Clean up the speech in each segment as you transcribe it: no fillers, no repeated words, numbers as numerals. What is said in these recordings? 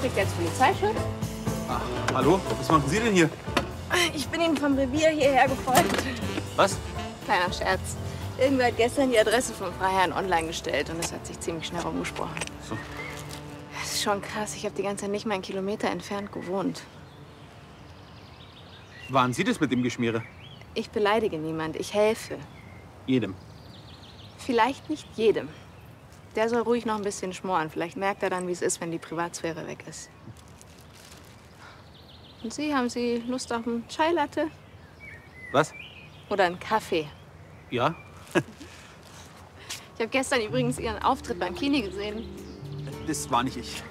Trägt er jetzt Polizeischutz? Ach, hallo? Was machen Sie denn hier? Ich bin Ihnen vom Revier hierher gefolgt. Was? Kleiner Scherz. Irgendwer hat gestern die Adresse vom Freiherrn online gestellt und es hat sich ziemlich schnell rumgesprochen. So. Das ist schon krass. Ich habe die ganze Zeit nicht mal einen Kilometer entfernt gewohnt. Waren Sie das mit dem Geschmiere? Ich beleidige niemand. Ich helfe. Jedem. Vielleicht nicht jedem. Der soll ruhig noch ein bisschen schmoren. Vielleicht merkt er dann, wie es ist, wenn die Privatsphäre weg ist. Und Sie, haben Sie Lust auf einen Chai Latte? Was? Oder einen Kaffee? Ja? Ich habe gestern übrigens Ihren Auftritt beim Kini gesehen. Das war nicht ich.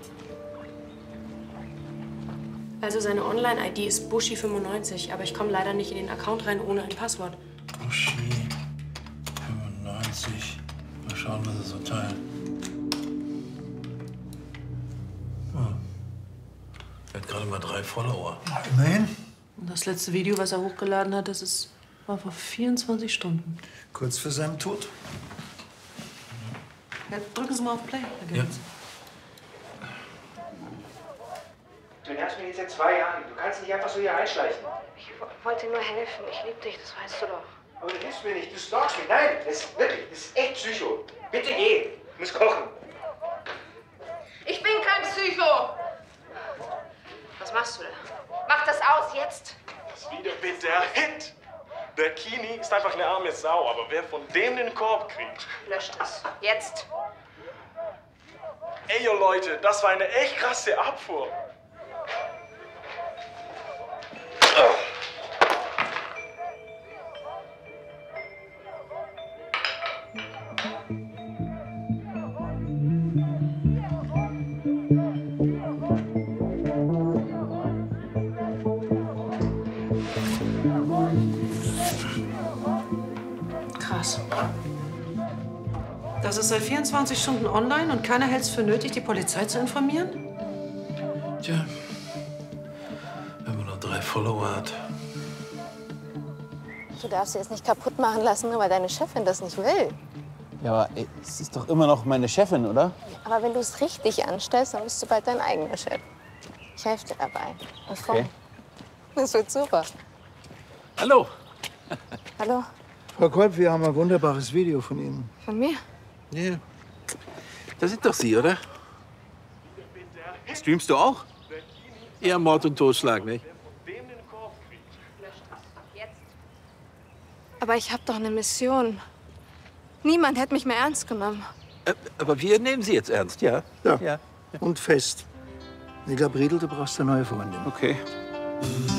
Also seine Online-ID ist Buschi95, aber ich komme leider nicht in den Account rein ohne ein Passwort. Buschi95. Mal schauen, was er so teilt. Oh. Er hat gerade mal 3 Follower. Na, immerhin. Und das letzte Video, was er hochgeladen hat, war vor 24 Stunden. Kurz vor seinem Tod. Ja, drücken Sie mal auf Play. Ja. Du nervst mich jetzt seit 2 Jahren. Du kannst nicht einfach so hier einschleichen. Ich wollte nur helfen. Ich liebe dich, das weißt du doch. Aber du hilfst mir nicht. Du stalkst mich. Nein, das ist wirklich, das ist echt Psycho. Bitte geh. Ich muss kochen. Ich bin kein Psycho! Was machst du da? Mach das aus, jetzt! Das Video wird der Hit. Der Kini ist einfach eine arme Sau, aber wer von dem den Korb kriegt... Löscht es. Jetzt! Ey, yo Leute, das war eine echt krasse Abfuhr. Krass. Das ist seit 24 Stunden online und keiner hält es für nötig, die Polizei zu informieren? Tja, wenn man nur 3 Follower hat. Du darfst sie jetzt nicht kaputt machen lassen, nur weil deine Chefin das nicht will. Ja, aber ey, es ist doch immer noch meine Chefin, oder? Aber wenn du es richtig anstellst, dann bist du bald dein eigener Chef. Ich helfe dir dabei. Okay. Das wird super. Hallo. Hallo? Frau Kolb, wir haben ein wunderbares Video von Ihnen. Von mir? Ja. Das sind doch Sie, oder? Streamst du auch? Ja, Mord und Totschlag, nicht? Aber ich habe doch eine Mission. Niemand hätte mich mehr ernst genommen. Aber wir nehmen Sie jetzt ernst, ja? Ja. Und fest. Ich glaube, Riedel, du brauchst eine neue Freundin. Okay.